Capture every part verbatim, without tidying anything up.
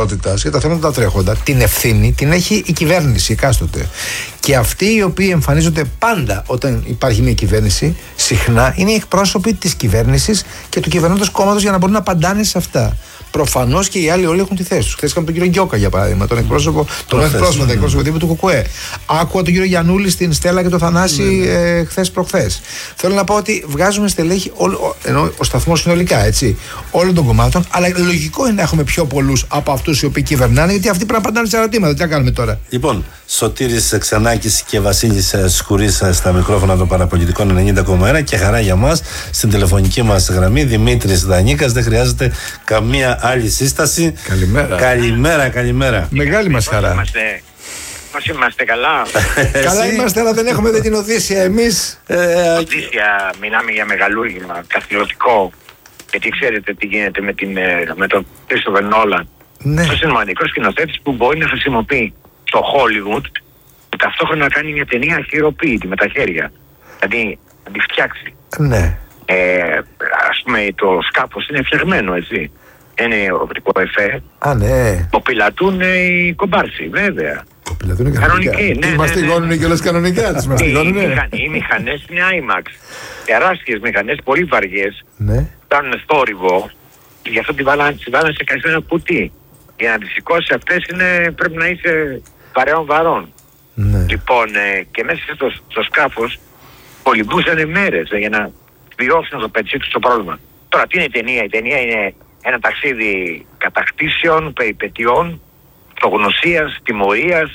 ικανότητας για τα θέματα τα τρέχοντα, την ευθύνη την έχει η κυβέρνηση εκάστοτε. Και αυτοί οι οποίοι εμφανίζονται πάντα όταν υπάρχει μια κυβέρνηση, συχνά είναι οι εκπρόσωποι της κυβέρνησης και του κυβερνώντος κόμματος για να μπορούν να απαντάνε σε αυτά. Προφανώς και οι άλλοι όλοι έχουν τη θέση τους. Χθες είχαμε τον κύριο Γκιόκα για παράδειγμα, τον εκπρόσωπο, τον όχι πρόσφατα εκπρόσωπο τύπου του Κουκουέ. Άκουγα τον κύριο Γιαννούλη στην Στέλλα και τον Θανάση ναι, ναι. ε, χθες προχθές. Θέλω να πω ότι βγάζουμε στελέχη, όλο, ενώ ο σταθμός συνολικά έτσι, όλων των κομμάτων, αλλά λογικό είναι να έχουμε πιο πολλούς από αυτούς οι οποίοι κυβερνάνε, γιατί αυτοί πρέπει να απαντάνε σε ερωτήματα. Τι να κάνουμε τώρα. Λοιπόν, Σωτήρης Ξανάκης και Βασίλης Σκουρής στα μικρόφωνα των Παραπολιτικών ενενήντα κόμμα ένα και χαρά για μας στην τηλεφωνική μας γραμμή Δημήτρης Δανίκας. Δεν χρειάζεται καμία άλλη σύσταση. Καλημέρα. Καλημέρα, καλημέρα. Μεγάλη μας χαρά. Είμαστε, πώς είμαστε, καλά. Καλά είμαστε, αλλά δεν έχουμε την Οδύσσια εμείς. Ε, Οδύσσια, μιλάμε για μεγαλούργημα, καθηλωτικό. Γιατί ξέρετε τι γίνεται με, την, με τον Κρίστοφερ Νόλαν. Ναι. Αυτός είναι σημαντικός σκηνοθέτης που μπορεί να χρησιμοποιεί στο Hollywood και ταυτόχρονα να κάνει μια ταινία χειροποίητη με τα χέρια. Δηλαδή να τη φτιάξει. Ναι. Ε, ας πούμε το σκάφος είναι φτιαγμένο έτσι. Είναι οπτικό εφέ. Α, ναι. Το πιλατούν οι κομπάρσοι, βέβαια. Το πιλατούν είναι κανονικά. Κανονική, ναι. Τις μαστιγώνουν κιόλας κανονικά. Τις μαστιγώνουν. Οι μηχανές είναι άιμαξ. Τεράστιες μηχανές, πολύ βαριές. Ναι. Κάνουν θόρυβο. Και γι' αυτό τη βάλανε σε κανένα κουτί. Για να τις σηκώσεις αυτές είναι, πρέπει να είσαι παρέων βαρών. Ναι. Λοιπόν, ε, και μέσα στο, στο σκάφος κολυμπούσαν μέρες ε, για να πληρώσουν να το πετσί τους το πρόβλημα. Τώρα τι είναι η ταινία. Η ταινία είναι ένα ταξίδι κατακτήσεων, περιπετειών, αυτογνωσίας, τιμωρίας,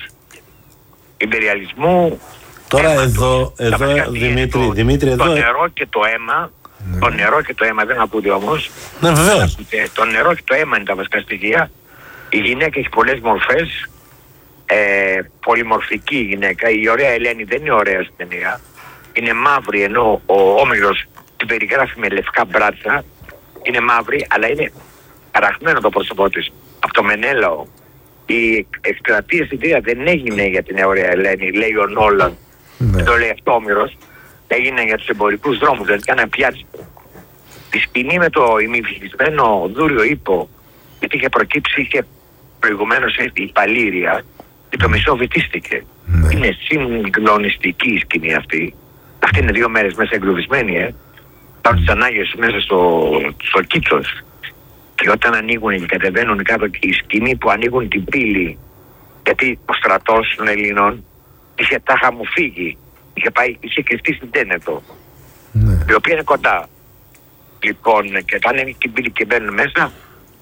υπεριαλισμού. Τώρα αίματος. εδώ, εδώ Δημήτρη, το, Δημήτρη, το εδώ... νερό και το αίμα, Ναι. το νερό και το αίμα δεν ακούτε όμως. Ναι, βεβαίως. Το νερό και το αίμα είναι τα βασικά στοιχεία. Η γυναίκα έχει πολλές μορφές, ε, πολυμορφική γυναίκα. Η ωραία Ελένη δεν είναι ωραία στην ταινία. Είναι μαύρη, ενώ ο Όμηρος την περιγράφει με λευκά μπράτσα. Είναι μαύρη, αλλά είναι χαραγμένο το πρόσωπό της. Από το Μενέλαο. Η εκστρατεία στην ταινία δεν έγινε για την ωραία Ελένη, λέει ο Νόλαν. Ναι. Δεν το λέει αυτό ο Όμηρος. Έγινε για τους εμπορικούς δρόμους, δηλαδή κάνα πιάτσι. Τη σκηνή με το ημιφυλισμένο δούριο ύπο, γιατί είχε προκύψει και προηγουμένως η Παλήρια και το μισό βυθίστηκε. Ναι. Είναι συγκλονιστική η σκηνή αυτή. Αυτή είναι δύο μέρες μέσα εγκλωβισμένη, ε. Πάρουν τις ανάγκες μέσα στο, στο Κίτσος. Και όταν ανοίγουν και κατεβαίνουν κάτω, η σκηνή που ανοίγουν την πύλη, γιατί ο στρατός των Ελλήνων είχε τάχα μου φύγει. Είχε, πάει, είχε κρυφτεί στην Τένετο, Ναι. η οποία είναι κοντά. Λοιπόν, και όταν είναι την πύλη και μπαίνουν μέσα,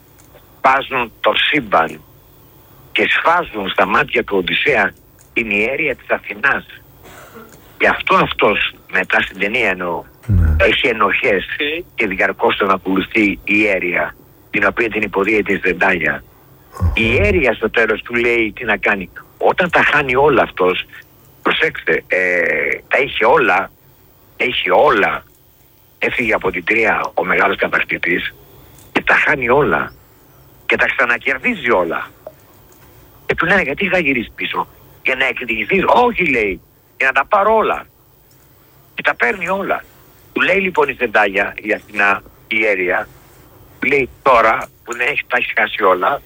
βάζουν το σύμπαν και σφάζουν στα μάτια του Οδυσσέα την ιέρια της Αθηνάς. Γι' αυτό αυτός, μετά στην ταινία εννοώ, Ναι. έχει ενοχές και διαρκώς τον ακολουθεί η ιέρια, την οποία την υποδίεται η Δεντάγια. Η ιέρια στο τέλος του λέει τι να κάνει. Όταν τα χάνει όλα αυτός, προσέξτε, ε, τα είχε όλα, τα είχε όλα. Έφυγε από την Τρία ο μεγάλος κατακτητής και τα χάνει όλα και τα ξανακερδίζει όλα. Και του λένε γιατί θα γυρίσει πίσω, για να εκδικηθείς? Όχι, λέει, για να τα πάρω όλα. Και τα παίρνει όλα. Του λέει λοιπόν η Ζεντάγια, η Αθηνά, η ιέρια, του λέει τώρα που δεν έχει, τα έχει χάσει όλα,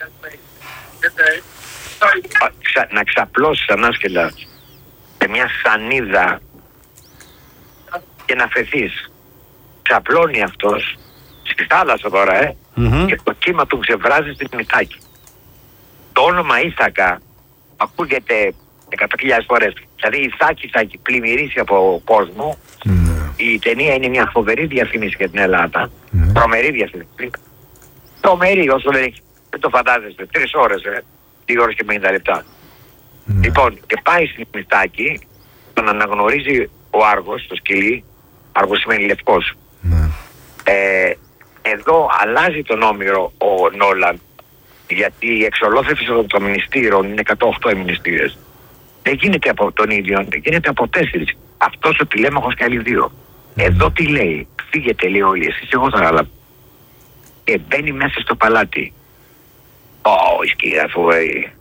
ξα, να ξαπλώσεις ανάσκελα σε μια σανίδα και να φεθείς. Ξαπλώνει αυτός στη θάλασσα τώρα, ε, Mm-hmm. και το κύμα του ξεβράζει στην Μητάκη. Το όνομα Ήθακα ακούγεται εκατό χιλιάδες φορές. Δηλαδή Ιθάκη θα πλημμυρίσει από κόσμο. Ναι. Η ταινία είναι μια φοβερή διαφήμιση για την Ελλάδα. Ναι. Τρομερή διαφήμιση. Τρομερή όσο δεν έχει. Δεν το φαντάζεστε. Τρεις ώρες, ε. Δύο ώρες και πενήντα λεπτά. Ναι. Λοιπόν, και πάει στην Μητάκη, τον αναγνωρίζει ο Άργος, το σκυλί. Άργος σημαίνει λευκός. Ναι. Ε, εδώ αλλάζει τον Όμηρο ο Νόλαν, γιατί η εξολόθρευση των μνηστήρων είναι εκατόν οκτώ μνηστήρες. Δεν γίνεται από τον ίδιο, γίνεται από τέσσερις. Αυτός ο τηλέμαχος και άλλοι δύο. Εδώ τι λέει? Φύγετε, λέει όλοι, εσείς εγώ θα αλλά. Και μπαίνει μέσα στο παλάτι. Ω, η σκύρα φοβερή.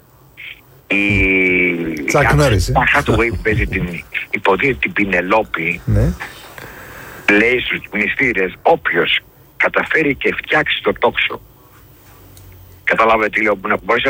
Η Τσακ Νόρις, ε. Hathaway που παίζει την υποδίαιτη την Πινελόπη, Ναι. λέει στους μνηστήρες, όποιος καταφέρει και φτιάξει το τόξο. Καταλάβετε τι λέω, που να μπορείς